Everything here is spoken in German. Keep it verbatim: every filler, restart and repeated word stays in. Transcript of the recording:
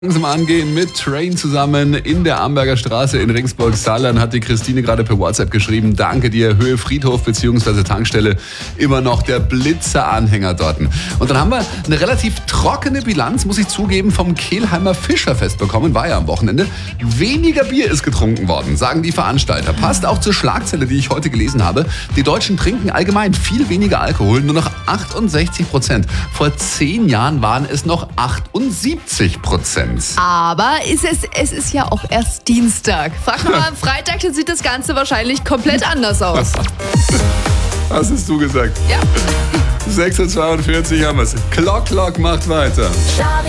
Langsam angehen mit Train zusammen in der Amberger Straße in Ringsburg-Saarland, hat die Christine gerade per WhatsApp geschrieben. Danke dir, Höhe Friedhof bzw. Tankstelle, immer noch der Blitzer-Anhänger dort. Und dann haben wir eine relativ trockene Bilanz, muss ich zugeben, vom Kelheimer Fischerfest bekommen, war ja am Wochenende. Weniger Bier ist getrunken worden, sagen die Veranstalter. Passt auch zur Schlagzeile, die ich heute gelesen habe. Die Deutschen trinken allgemein viel weniger Alkohol, nur noch achtundsechzig Prozent. Vor zehn Jahren waren es noch achtundsiebzig Prozent. Aber ist es, es ist ja auch erst Dienstag. Frag mal, am Freitag sieht das Ganze wahrscheinlich komplett anders aus. Was hast du gesagt? Ja. sechs Uhr zweiundvierzig haben wir es. Clock Clock macht weiter.